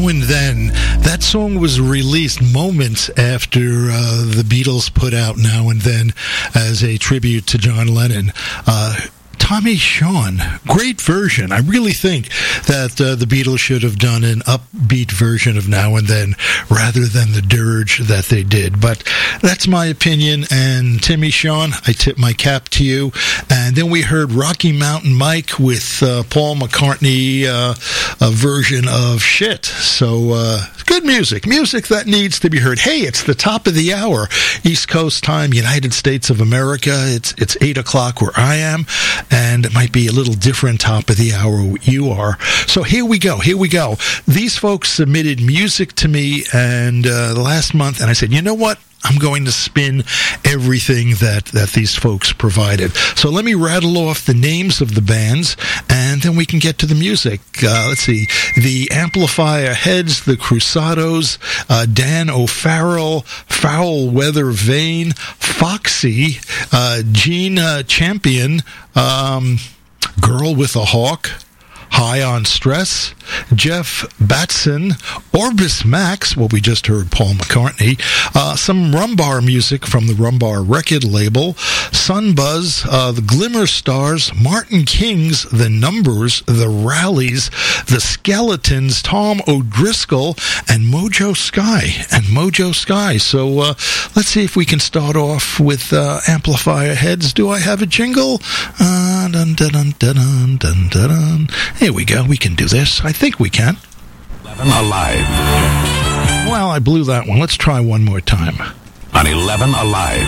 Now and Then. That song was released moments after the Beatles put out Now and Then as a tribute to John Lennon. Tommy Shawn, great version. I really think that the Beatles should have done an upbeat version of Now and Then rather than the dirge that they did. But that's my opinion. And Timmy Shawn, I tip my cap to you. And then we heard Rocky Mountain Mike with Paul McCartney, a version of Shit. So good music that needs to be heard. Hey, it's the top of the hour, East Coast time, United States of America. It's 8 o'clock where I am. And it might be a little different top of the hour where you are. So here we go. These folks submitted music to me and last month, and I said, you know what? I'm going to spin everything that these folks provided. So let me rattle off the names of the bands, and then we can get to the music. Let's see. The Amplifier Heads, the Crusados, Dan O'Farrell, Foul Weather Vane, Foxy, Gene Champion, Girl with a Hawk, High on Stress, Jeff Batson, Orbis Max, well, we just heard Paul McCartney, some Rumbar music from the Rumbar record label, Sunbuzz, the Glimmer Stars, Martin Kings, The Numbers, The Rallies, The Skeletons, Tom O'Driscoll, and Mojo Sky. So let's see if we can start off with Amplifier Heads. Do I have a jingle? Dun, dun, dun, dun, dun, dun, dun. Here we go. We can do this. I think we can. 11 Alive. Well, I blew that one. Let's try one more time. On 11 Alive.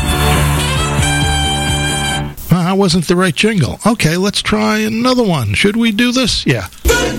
That wasn't the right jingle. Okay, let's try another one. Should we do this? Yeah.